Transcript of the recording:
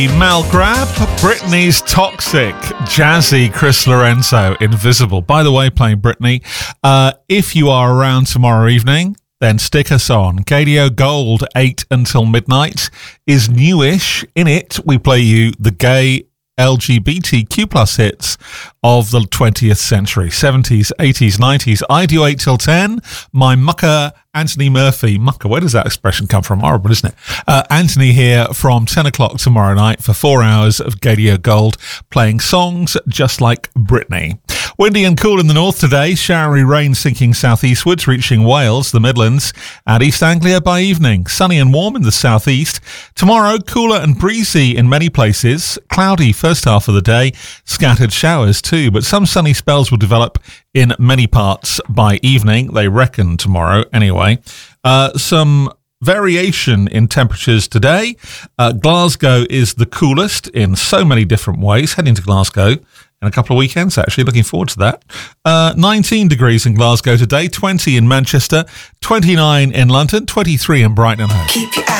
Mal Grab, Britney's Toxic, Jazzy, Chris Lorenzo, Invisible. By the way, playing Britney, if you are around tomorrow evening, then stick us on. KDO Gold, 8 until midnight, is newish. In it, we play you the gay LGBTQ plus hits of the 20th century, 70s, 80s, 90s. I do 8 till 10. My mucker, Anthony Murphy. Mucker, where does that expression come from? Horrible, isn't it? Anthony here from 10 o'clock tomorrow night for 4 hours of KDO Gold, playing songs just like Britney. Windy and cool in the north today. Showery rain sinking southeastwards, reaching Wales, the Midlands, and East Anglia by evening. Sunny and warm in the southeast. Tomorrow, cooler and breezy in many places. Cloudy first half of the day. Scattered showers too, but some sunny spells will develop in many parts by evening. They reckon tomorrow anyway. Some variation in temperatures today. Glasgow is the coolest in so many different ways. Heading to Glasgow in a couple of weekends, actually. Looking forward to that. 19 degrees in Glasgow today, 20 in Manchester, 29 in London, 23 in Brighton and Hove.